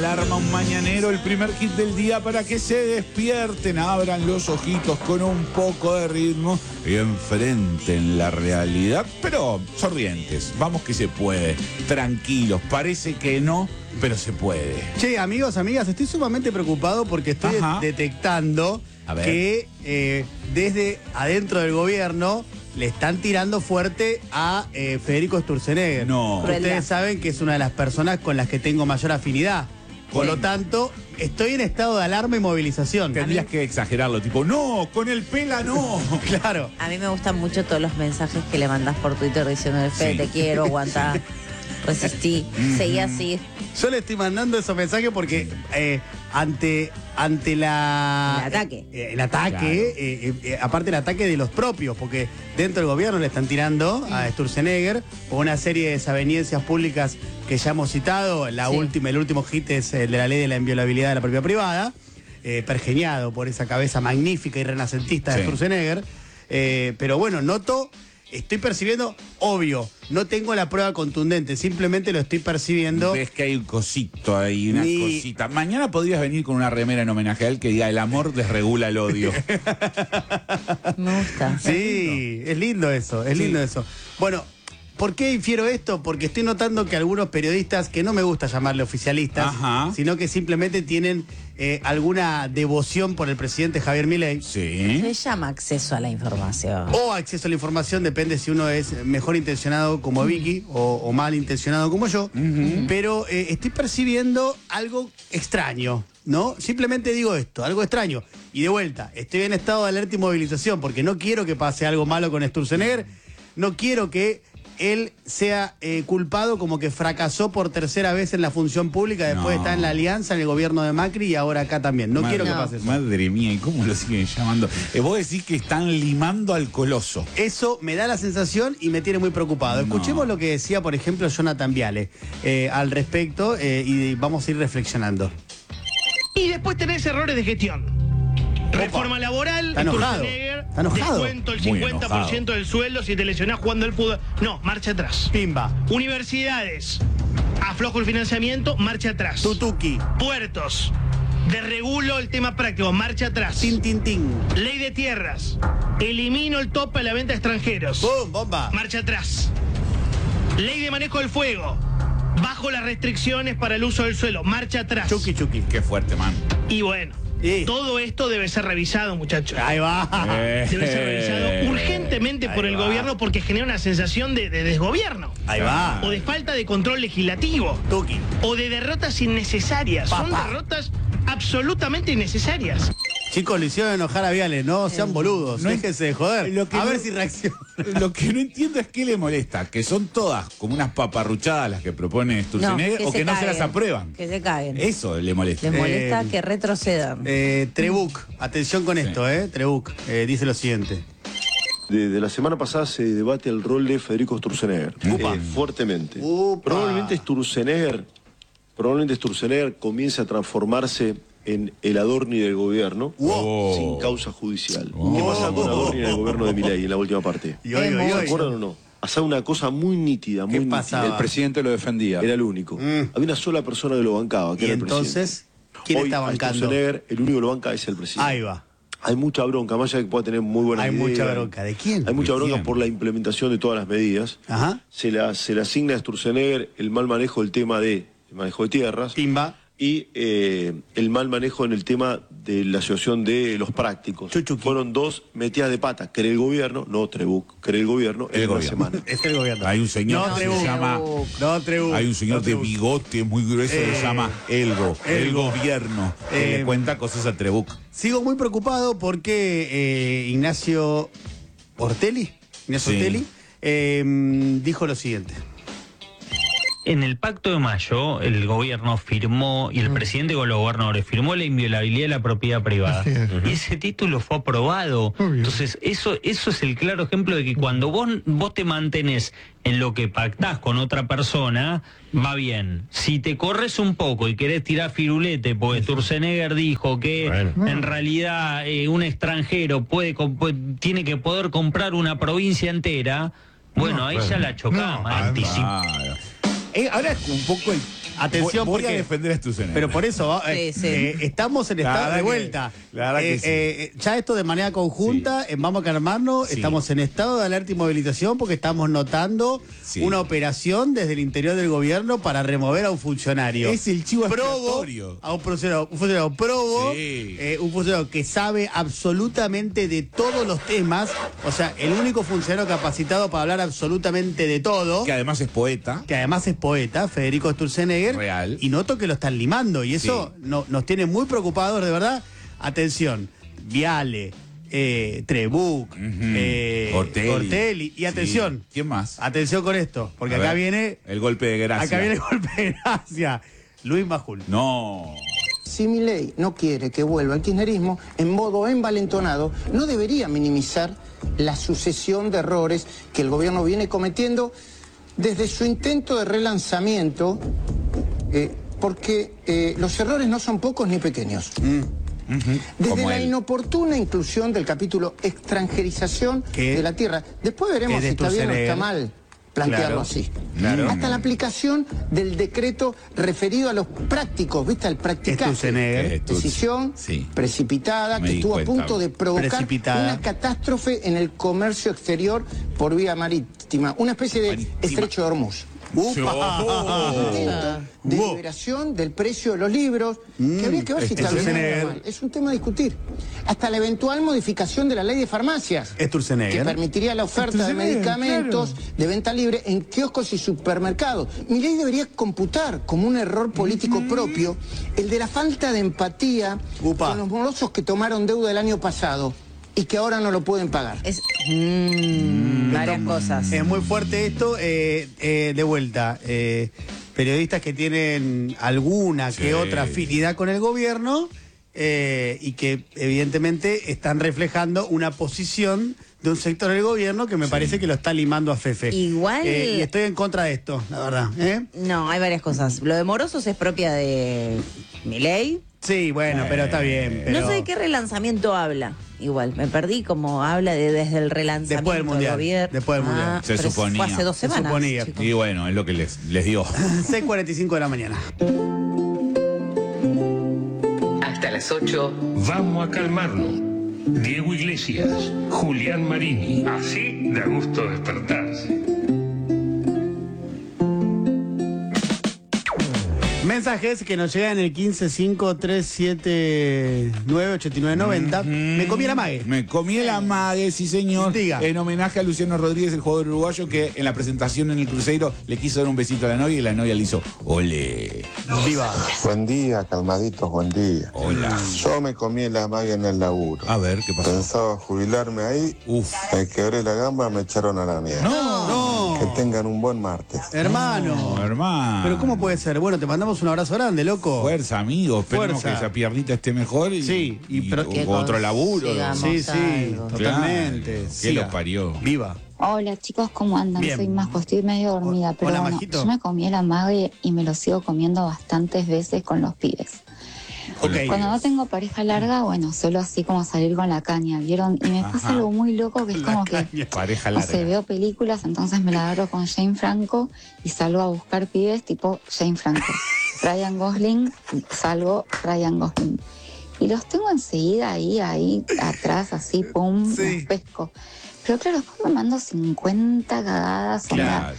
alarma, un mañanero, el primer hit del día para que se despierten, abran los ojitos con un poco de ritmo y enfrenten la realidad, pero sonrientes. Vamos que se puede, tranquilos, parece que no, pero se puede. Che, amigos, amigas, estoy sumamente preocupado porque estoy detectando que desde adentro del gobierno le están tirando fuerte a Federico Sturzenegger. No. Ustedes saben que es una de las personas con las que tengo mayor afinidad. Por lo tanto, estoy en estado de alarma y movilización. Tendrías que exagerarlo, tipo, no, con el pela no. Claro. A mí me gustan mucho todos los mensajes que le mandás por Twitter diciendo, Fede, te quiero, aguantá, resistí, seguí así. Yo le estoy mandando esos mensajes porque ante el ataque, aparte el ataque de los propios, porque dentro del gobierno le están tirando a Sturzenegger por una serie de desavenencias públicas que ya hemos citado. El último hit es el de la ley de la inviolabilidad de la propiedad privada, pergeñado por esa cabeza magnífica y renacentista de Sturzenegger. Pero bueno, estoy percibiendo, obvio, no tengo la prueba contundente, simplemente lo estoy percibiendo. Ves que hay un cosito ahí, una cosita. Mañana podrías venir con una remera en homenaje a él que diga, el amor desregula el odio. Me gusta. Sí, es lindo eso, lindo eso. Bueno, ¿por qué infiero esto? Porque estoy notando que algunos periodistas, que no me gusta llamarle oficialistas, sino que simplemente tienen alguna devoción por el presidente Javier Milei. Se llama acceso a la información. O acceso a la información, depende si uno es mejor intencionado como Vicky o mal intencionado como yo. Pero estoy percibiendo algo extraño, ¿no? Simplemente digo esto, algo extraño. Y de vuelta, estoy en estado de alerta y movilización porque no quiero que pase algo malo con Sturzenegger, no quiero que él sea culpado como que fracasó por tercera vez en la función pública, después está en la alianza, en el gobierno de Macri y ahora acá también. No quiero que pase eso. Madre mía, ¿y cómo lo siguen llamando? Vos decís que están limando al coloso. Eso me da la sensación y me tiene muy preocupado. Escuchemos lo que decía, por ejemplo, Jonathan Viale al respecto y vamos a ir reflexionando. Y después tenés errores de gestión. Reforma laboral, está enojado. Descuento el 50% del sueldo si te lesionás jugando al fútbol. No, marcha atrás. Pimba. Universidades, aflojo el financiamiento, marcha atrás. Tutuki. Puertos, desregulo el tema práctico, marcha atrás. Tin, tin, tin. Ley de tierras, elimino el tope a la venta a extranjeros. ¡Bum, bomba! Marcha atrás. Ley de manejo del fuego, bajo las restricciones para el uso del suelo, marcha atrás. Chucky, chucky. Qué fuerte, man. Y bueno, todo esto debe ser revisado, muchachos. Ahí va. Debe ser revisado urgentemente por el gobierno porque genera una sensación de desgobierno. Ahí va. O de falta de control legislativo. Tuki. O de derrotas innecesarias. Son derrotas absolutamente innecesarias. Chicos, le hicieron enojar a Viale, no sean boludos, déjense de joder. A ver si reacciona. Lo que no entiendo es qué le molesta, que son todas como unas paparruchadas las que propone Sturzenegger o que no se las aprueban. Que se caguen. Eso le molesta. Les molesta que retrocedan. Trebuch, atención con esto, Trebuch, dice lo siguiente. De la semana pasada se debate el rol de Federico Sturzenegger fuertemente. Probablemente Sturzenegger comience a transformarse en el Adorni del gobierno sin causa judicial. ¿Qué pasa con Adorni en el gobierno de Milei en la última parte? ¿Se acuerdan o no? Hacía una cosa muy nítida, muy nítida. El presidente lo defendía. Era el único. Había una sola persona que lo bancaba, que era el presidente. Entonces, ¿quién está bancando? Sturzenegger, el único que lo banca es el presidente. Ahí va. Hay mucha bronca, más allá de que pueda tener muy buena idea. Hay mucha bronca. ¿De quién? Hay mucha bronca por la implementación de todas las medidas. Se le asigna a Sturzenegger el mal manejo del tema de manejo de tierras. Timba. Y el mal manejo en el tema de la asociación de los prácticos. Fueron dos metidas de pata. Cree el gobierno, no Trebuch, cree el gobierno en una semana. Es el gobierno. Hay un señor que se llama... Hay un señor de bigote muy grueso que se llama el gobierno, que le cuenta cosas a Trebuch. Sigo muy preocupado porque Ignacio Ortelli dijo lo siguiente. En el Pacto de Mayo, el gobierno firmó, y el presidente con los gobernadores firmó la inviolabilidad de la propiedad privada. Y ese título fue aprobado. Entonces, eso es el claro ejemplo de que cuando vos te mantenés en lo que pactás con otra persona, va bien. Si te corres un poco y querés tirar firulete, porque Sturzenegger dijo que en realidad un extranjero tiene que poder comprar una provincia entera, bueno, ahí ya la chocamos. Ahora es un poco Atención, voy a porque defender a Sturzenegger. pero por eso estamos en estado de vuelta. Ya esto de manera conjunta, vamos a calmarnos, estamos en estado de alerta y movilización porque estamos notando una operación desde el interior del gobierno para remover a un funcionario. Es el chivo probo expiatorio. a un funcionario probo, un funcionario que sabe absolutamente de todos los temas, o sea, el único funcionario capacitado para hablar absolutamente de todo. Que además es poeta. Federico Sturzenegger. Real. Y noto que lo están limando y eso nos tiene muy preocupados, de verdad. Atención, Viale, Trebuch, Ortelli. Y atención. ¿Quién más? Atención con esto, porque acá viene el golpe de gracia. Acá viene el golpe de gracia. Luis Majul. No. Si Milei no quiere que vuelva al kirchnerismo en modo envalentonado, no debería minimizar la sucesión de errores que el gobierno viene cometiendo desde su intento de relanzamiento, porque los errores no son pocos ni pequeños. Desde la inoportuna inclusión del capítulo extranjerización de la tierra. Después veremos si está bien o está mal plantearlo así. Hasta la aplicación del decreto referido a los prácticos, ¿viste? Al practicaje. Decisión precipitada que estuvo a punto de provocar una catástrofe en el comercio exterior por vía marítima. Una especie de estrecho de Hormuz. De liberación del precio de los libros, que habría que ver si está bien o mal. Es un tema a discutir. Hasta la eventual modificación de la ley de farmacias, que permitiría la oferta de medicamentos de venta libre en kioscos y supermercados. Mi ley debería computar como un error político propio el de la falta de empatía con los morosos que tomaron deuda el año pasado y que ahora no lo pueden pagar. Varias cosas. Es muy fuerte esto. De vuelta, periodistas que tienen alguna que otra afinidad con el gobierno y que evidentemente están reflejando una posición de un sector del gobierno que me parece que lo está limando a Fefe. Igual. Y estoy en contra de esto, la verdad. No, hay varias cosas. Lo de Morosos es propia de Milei. Sí, bueno, pero está bien. Pero... No sé de qué relanzamiento habla. Igual, me perdí como habla desde el relanzamiento después del mundial, del gobierno. Después del mundial. Se suponía. Fue hace 2 semanas. Se suponía. Chicos. Y bueno, es lo que les dio. 6:45 de la mañana. Hasta las 8. Vamos a calmarnos. Diego Iglesias, Julián Marini. Así da gusto despertarse. Mensajes que nos llegan en el 1553798990. Me comí la mague. Me comí la mague, sí señor. Diga. En homenaje a Luciano Rodríguez, el jugador uruguayo que en la presentación en el Cruzeiro le quiso dar un besito a la novia y la novia le hizo ole. Viva. Buen día, calmaditos, buen día. Hola. Yo me comí la mague en el laburo. A ver, ¿qué pasó? Pensaba jubilarme ahí. Me quebré la gamba, me echaron a la mierda. No. Que tengan un buen martes. Hermano. Hermano. Pero ¿cómo puede ser? Bueno, te mandamos un abrazo grande, loco. Fuerza, amigo. Esperemos que esa piernita esté mejor y, o otro laburo. Sí, totalmente. ¿Qué lo parió? Viva. Hola chicos, ¿cómo andan? Bien. Soy Masco, estoy medio dormida, pero Hola, bueno, Majito. yo me comí el amague y me lo sigo comiendo bastantes veces con los pibes. Okay. Cuando no tengo pareja larga, bueno, suelo así como salir con la caña, ¿vieron? Y me pasa algo muy loco que es como que, pareja no larga. sé, veo películas, entonces me la agarro con Jane Franco y salgo a buscar pibes tipo Jane Franco. Ryan Gosling, salgo Ryan Gosling. Y los tengo enseguida ahí atrás, así, pum, los pesco. Pero claro, después me mando 50 cagadas, Claro.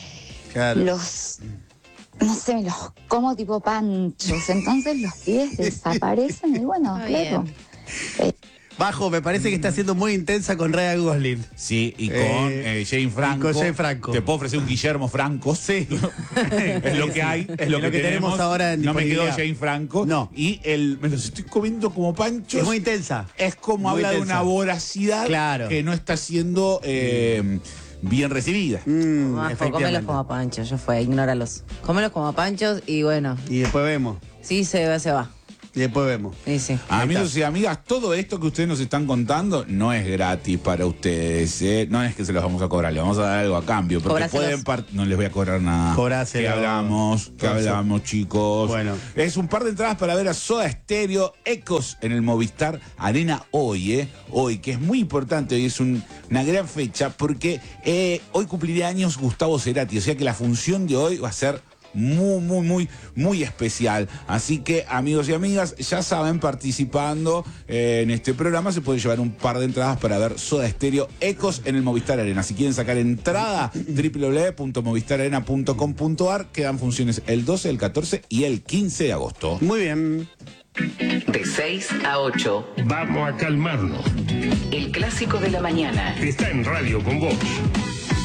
los... No sé, me los como tipo panchos. Entonces los pibes desaparecen y bueno, claro. Bajo, me parece que está siendo muy intensa con Ryan Gosling. Sí, y con Jane Franco. Con Jane Franco. Te puedo ofrecer un Guillermo Franco. Sí. Es lo que hay, es lo que tenemos ahora en No me quedó disponibilidad. Jane Franco. No. Y me los estoy comiendo como panchos. Es muy intensa. Es como Muy habla de intensa. una voracidad que no está siendo bien recibida. Cómelos como panchos, yo fue, ignóralos. Cómelos como panchos y bueno. Y después vemos. Sí, se va. Y después vemos. Sí. Amigos y amigas, todo esto que ustedes nos están contando no es gratis para ustedes, ¿eh? No es que se los vamos a cobrar, le vamos a dar algo a cambio, porque Cobráselos. no les voy a cobrar nada. Cobráselo. ¿Qué hablamos, chicos? Bueno. Es un par de entradas para ver a Soda Stereo, Ecos en el Movistar Arena hoy, Hoy, que es muy importante, hoy es una gran fecha, porque hoy cumpliría años Gustavo Cerati, o sea que la función de hoy va a ser muy especial. Así que, amigos y amigas, ya saben, participando en este programa se puede llevar un par de entradas para ver Soda Stereo Ecos en el Movistar Arena. Si quieren sacar entrada, www.movistararena.com.ar. Quedan funciones el 12, el 14 y el 15 de agosto. Muy bien. De 6 a 8. Vamos a calmarnos. El clásico de la mañana. Está en Radio con Vos.